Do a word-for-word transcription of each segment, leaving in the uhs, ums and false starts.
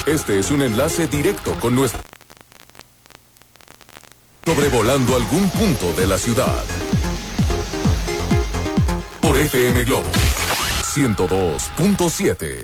Este es un enlace directo con nuestro... Sobrevolando algún punto de la ciudad. Por F M Globo ciento dos punto siete.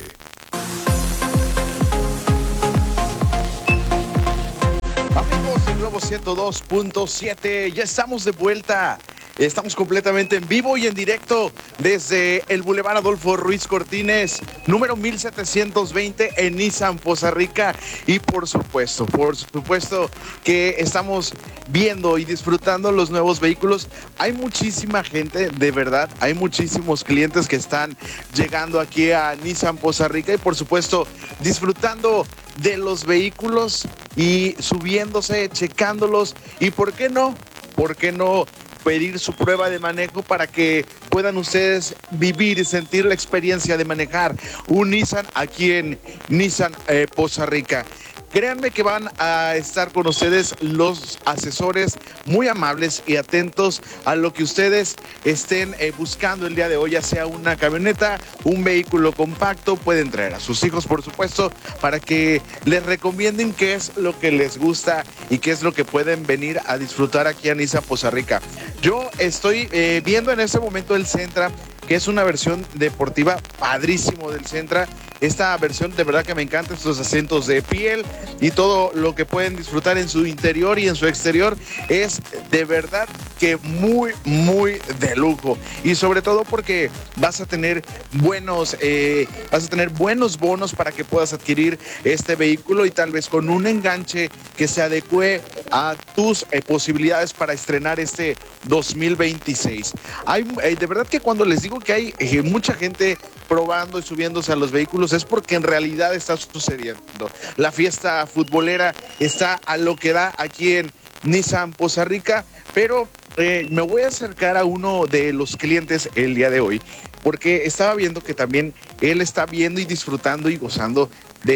Amigos de Globo ciento dos punto siete, ya estamos de vuelta. Estamos completamente en vivo y en directo desde el Boulevard Adolfo Ruiz Cortines, número mil setecientos veinte en Nissan Poza Rica. Y por supuesto, por supuesto que estamos viendo y disfrutando los nuevos vehículos. Hay muchísima gente, de verdad, hay muchísimos clientes que están llegando aquí a Nissan Poza Rica y por supuesto disfrutando de los vehículos y subiéndose, checándolos. Y por qué no, por qué no pedir su prueba de manejo para que puedan ustedes vivir y sentir la experiencia de manejar un Nissan aquí en Nissan eh, Poza Rica. Créanme que van a estar con ustedes los asesores muy amables y atentos a lo que ustedes estén eh, buscando el día de hoy, ya sea una camioneta, un vehículo compacto. Pueden traer a sus hijos, por supuesto, para que les recomienden qué es lo que les gusta y qué es lo que pueden venir a disfrutar aquí a Nissan Poza Rica. Yo estoy eh, viendo en este momento el Sentra, que es una versión deportiva padrísimo del Sentra. Esta versión de verdad que me encanta, estos asientos de piel y todo lo que pueden disfrutar en su interior y en su exterior es de verdad que muy, muy de lujo. Y sobre todo porque vas a tener buenos, eh, vas a tener buenos bonos para que puedas adquirir este vehículo y tal vez con un enganche que se adecue a tus eh, posibilidades para estrenar este dos mil veintiséis. Hay, eh, de verdad que cuando les digo que hay eh, mucha gente probando y subiéndose a los vehículos es porque en realidad está sucediendo. La fiesta futbolera está a lo que da aquí en Nissan Poza Rica, pero eh, me voy a acercar a uno de los clientes el día de hoy, porque estaba viendo que también él está viendo y disfrutando y gozando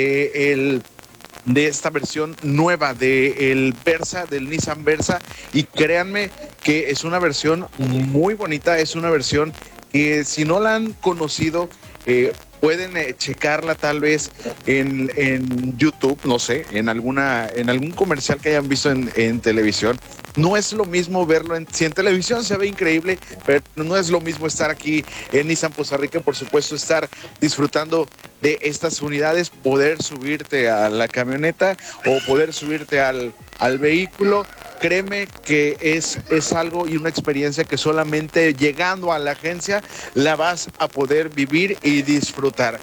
de el de esta versión nueva del Versa, del Nissan Versa, y créanme que es una versión muy bonita, es una versión que si no la han conocido, eh, pueden eh, checarla tal vez en, en YouTube, no sé, en alguna en algún comercial que hayan visto en, en televisión. No es lo mismo verlo en, si en televisión se ve increíble, pero no es lo mismo estar aquí en Nissan Poza Rica, por supuesto, estar disfrutando de estas unidades, poder subirte a la camioneta o poder subirte al, al vehículo. Créeme que es, es algo y una experiencia que solamente llegando a la agencia la vas a poder vivir y disfrutar.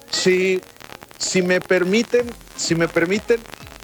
Si, si me permiten, si me permiten,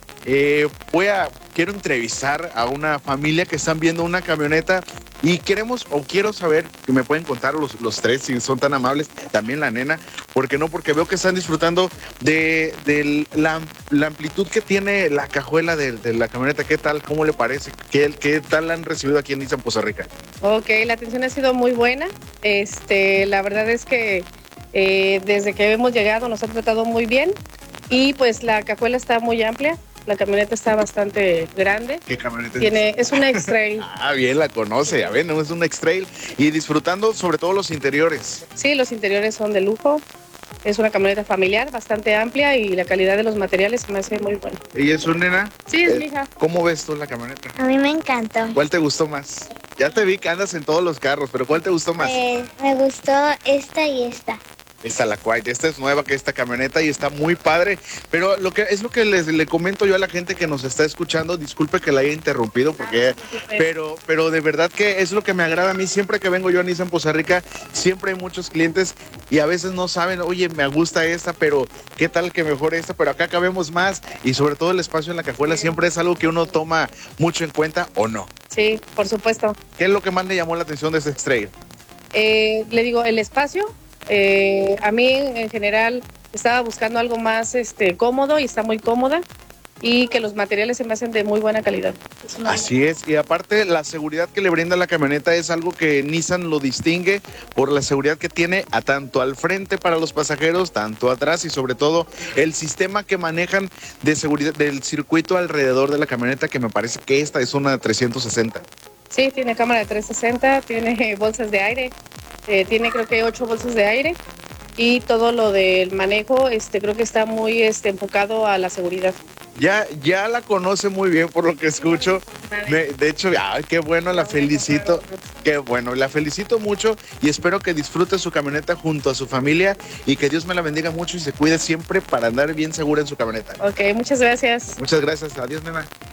eh, voy a, quiero entrevistar a una familia que están viendo una camioneta y queremos o quiero saber, que me pueden contar los, los tres si son tan amables, también la nena, porque no, porque veo que están disfrutando de, de la, la amplitud que tiene la cajuela de, de la camioneta. ¿Qué tal? ¿Cómo le parece? ¿Qué, qué tal la han recibido aquí en Nissan Poza Rica? Ok, la atención ha sido muy buena. Este, la verdad es que eh, desde que hemos llegado nos han tratado muy bien y pues la cajuela está muy amplia. La camioneta está bastante grande. ¿Qué camioneta Tiene, es? es una X-Trail. Ah, bien, la conoce. A ver, no es una X-Trail. Y disfrutando sobre todo los interiores. Sí, los interiores son de lujo. Es una camioneta familiar, bastante amplia y la calidad de los materiales se me hace muy buena. ¿Ella es su nena? Sí, es Eh, mi hija. ¿Cómo ves tú la camioneta? A mí me encantó. ¿Cuál te gustó más? Ya te vi que andas en todos los carros, pero ¿cuál te gustó más? Eh, me gustó esta y esta. Esta la Quiet, esta es nueva que esta camioneta y está muy padre, pero lo que es lo que les le comento yo a la gente que nos está escuchando, disculpe que la haya interrumpido porque pero pero de verdad que es lo que me agrada a mí siempre que vengo yo a Nissan Poza Rica, siempre hay muchos clientes y a veces no saben, oye, me gusta esta, pero qué tal que mejor esta, pero acá cabemos más y sobre todo el espacio en la cajuela siempre es algo que uno toma mucho en cuenta, ¿o no? Sí, por supuesto. ¿Qué es lo que más le llamó la atención de este X-Trail? Eh, le digo, el espacio. Eh, a mí en general estaba buscando algo más este, cómodo y está muy cómoda y que los materiales se me hacen de muy buena calidad. Es una... Así es, y aparte la seguridad que le brinda la camioneta es algo que Nissan lo distingue por la seguridad que tiene a tanto al frente para los pasajeros, tanto atrás y sobre todo el sistema que manejan de seguridad del circuito alrededor de la camioneta, que me parece que esta es una trescientos sesenta. Sí, tiene cámara de trescientos sesenta, tiene bolsas de aire, eh, tiene creo que ocho bolsas de aire y todo lo del manejo, este, creo que está muy este, enfocado a la seguridad. Ya, ya la conoce muy bien por lo que escucho. De, de hecho, ay, qué bueno, la felicito. Qué bueno, la felicito mucho y espero que disfrute su camioneta junto a su familia y que Dios me la bendiga mucho y se cuide siempre para andar bien segura en su camioneta. Ok, muchas gracias. Muchas gracias. Adiós, nena.